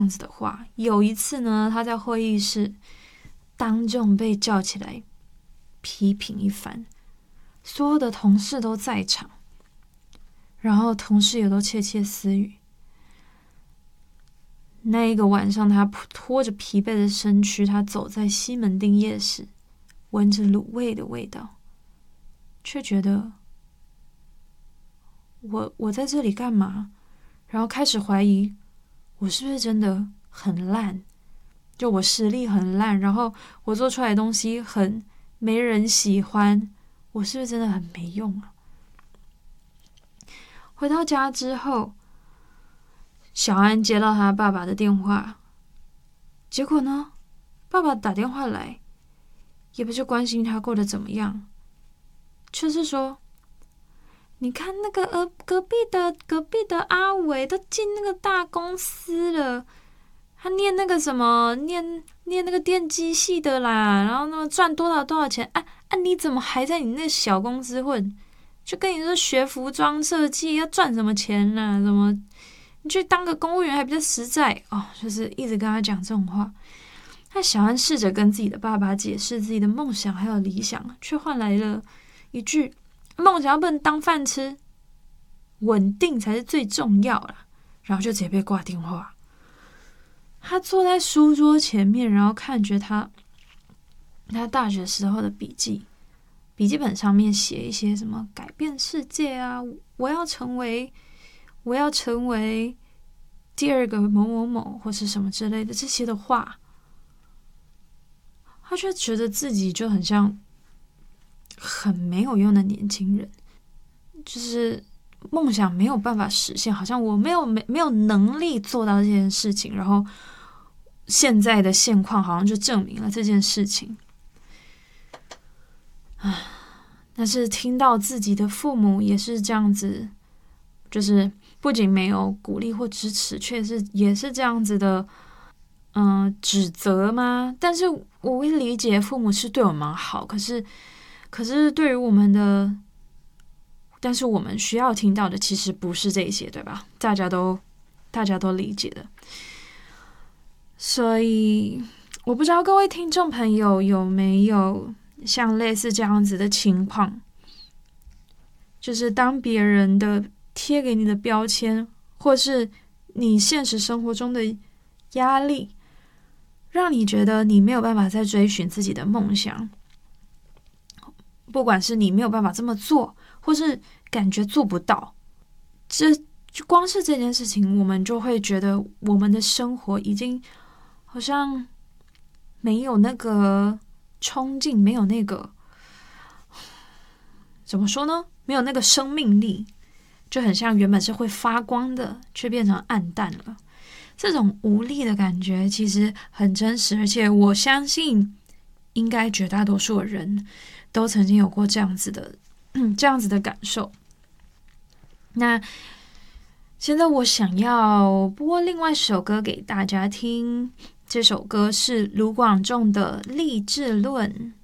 样子的话。有一次呢，他在会议室当众被叫起来批评一番，所有的同事都在场，然后同事也都窃窃私语。那一个晚上，他拖着疲惫的身躯，他走在西门町夜市，闻着卤味的味道，却觉得我在这里干嘛？然后开始怀疑我是不是真的很烂，就我实力很烂，然后我做出来的东西很没人喜欢，我是不是真的很没用啊？回到家之后，小安接到他爸爸的电话，结果呢，爸爸打电话来，也不是关心他过得怎么样，却是说：“你看那个隔壁的阿伟都进那个大公司了，他念那个什么，念那个电机系的啦，然后那赚多少钱啊？你怎么还在你那小公司混？就跟你说学服装设计要赚什么钱啦？什么你去当个公务员还比较实在哦。”就是一直跟他讲这种话。他小安试着跟自己的爸爸解释自己的梦想还有理想，却换来了一句：“梦想要不能当饭吃，稳定才是最重要啦。”然后就直接被挂电话。他坐在书桌前面，然后看着他大学时候的笔记本上面写一些什么改变世界啊，我要成为第二个某某某或是什么之类的这些的话，他却觉得自己就很像很没有用的年轻人，就是梦想没有办法实现，好像我没有能力做到这件事情，然后现在的现况好像就证明了这件事情。但是听到自己的父母也是这样子，就是不仅没有鼓励或支持，也是这样子的，指责吗？但是我会理解父母是对我们好，可是对于我们的，但是我们需要听到的其实不是这些，对吧？大家都理解的。所以我不知道各位听众朋友有没有像类似这样子的情况，就是当别人的贴给你的标签，或是你现实生活中的压力，让你觉得你没有办法再追寻自己的梦想，不管是你没有办法这么做，或是感觉做不到，就光是这件事情，我们就会觉得我们的生活已经好像没有那个冲劲，没有那个怎么说呢？没有那个生命力，就很像原本是会发光的，却变成暗淡了。这种无力的感觉其实很真实，而且我相信，应该绝大多数的人都曾经有过这样子的感受。那现在我想要播另外一首歌给大家听，这首歌是卢广仲的《励志论》。